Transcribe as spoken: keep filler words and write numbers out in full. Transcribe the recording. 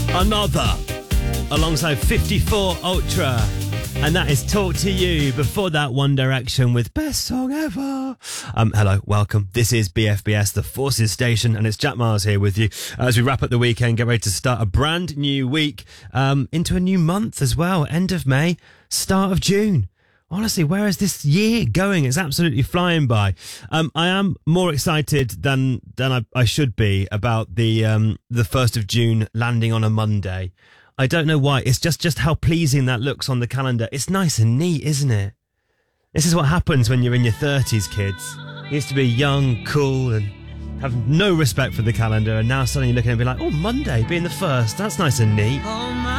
Another, alongside fifty-four Ultra. And that is Talk to You. Before that, One Direction with Best Song Ever. Um, hello, welcome. This is B F B S, the Forces Station, and it's Jack Miles here with you as we wrap up the weekend, get ready to start a brand new week, um, into a new month as well. End of May, start of June. Honestly, where is this year going? It's absolutely flying by. Um, I am more excited than than I, I should be about the um, the first of June landing on a Monday. I don't know why. It's just, just how pleasing that looks on the calendar. It's nice and neat, isn't it? This is what happens when you're in your thirties, kids. You used to be young, cool, and have no respect for the calendar, and now suddenly you're looking and be like, oh, Monday being the first. That's nice and neat.